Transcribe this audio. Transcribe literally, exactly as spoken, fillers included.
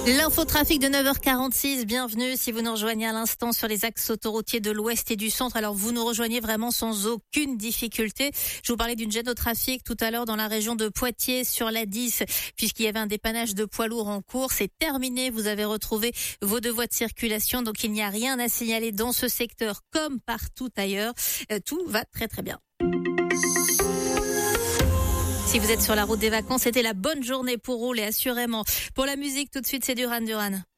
L'infotrafic de neuf heures quarante-six, bienvenue si vous nous rejoignez à l'instant sur les axes autoroutiers de l'Ouest et du Centre. Alors vous nous rejoignez vraiment sans aucune difficulté. Je vous parlais d'une gêne au trafic tout à l'heure dans la région de Poitiers sur l'A dix, puisqu'il y avait un dépannage de poids lourds en cours. C'est terminé, vous avez retrouvé vos deux voies de circulation, donc il n'y a rien à signaler dans ce secteur comme partout ailleurs. Euh, tout va très très bien. Si vous êtes sur la route des vacances, c'était la bonne journée pour rouler, assurément. Pour la musique, tout de suite, c'est Duran Duran.